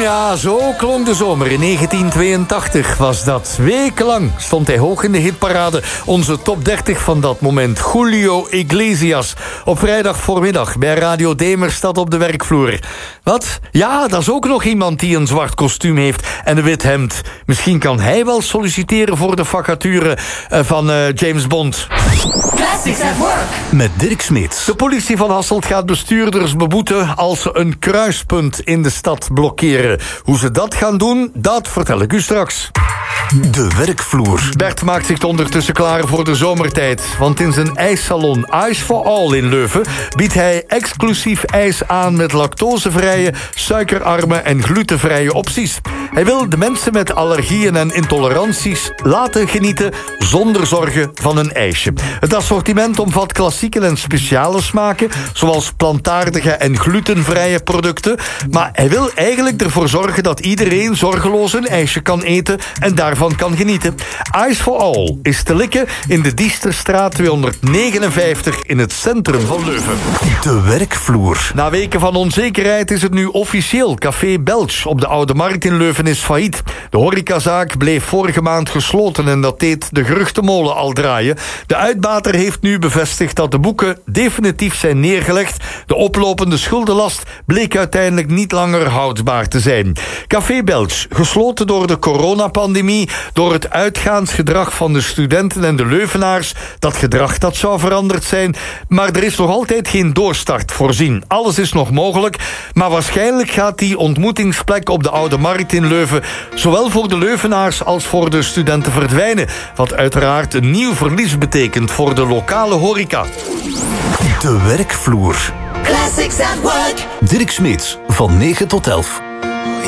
Ja, zo klonk de zomer. In 1982 was dat. Wekenlang stond hij hoog in de hitparade. Onze top 30 van dat moment. Julio Iglesias. Op vrijdag voormiddag bij Radio Demer staat op de werkvloer. Wat? Ja, dat is ook nog iemand die een zwart kostuum heeft en een wit hemd. Misschien kan hij wel solliciteren voor de vacature van James Bond. Classics at Work. Met Dirk Smits. De politie van Hasselt gaat bestuurders beboeten als ze een kruispunt in de stad blokkeren. Hoe ze dat gaan doen, dat vertel ik u straks. De werkvloer. Bert maakt zich ondertussen klaar voor de zomertijd. Want in zijn ijssalon Ice for All in Leuven biedt hij exclusief ijs aan met lactosevrije, suikerarme en glutenvrije opties. Hij wil de mensen met allergieën en intoleranties laten genieten zonder zorgen van een ijsje. Het assortiment omvat klassieke en speciale smaken, zoals plantaardige en glutenvrije producten. Maar hij wil eigenlijk ervoor zorgen dat iedereen zorgeloos een ijsje kan eten en daarvan kan genieten. Ice for All is te likken in de Diesterstraat 259 in het centrum van Leuven. De werkvloer. Na weken van onzekerheid is het nu officieel. Café Belch op de Oude Markt in Leuven is failliet. De horecazaak bleef vorige maand gesloten en dat deed de geruchtenmolen al draaien. De uitbater heeft nu bevestigd dat de boeken definitief zijn neergelegd. De oplopende schuldenlast bleek uiteindelijk niet langer houdbaar te zijn. Café Belch, gesloten door de coronapandemie, door het uitgaansgedrag van de studenten en de Leuvenaars. Dat gedrag dat zou veranderd zijn, maar er is nog altijd geen doorstart voorzien. Alles is nog mogelijk, maar waarschijnlijk gaat die ontmoetingsplek op de Oude Markt in Leuven zowel voor de Leuvenaars als voor de studenten verdwijnen, wat uiteraard een nieuw verlies betekent voor de lokale horeca. De werkvloer. Classics at Work. Dirk Smits, van 9 tot 11.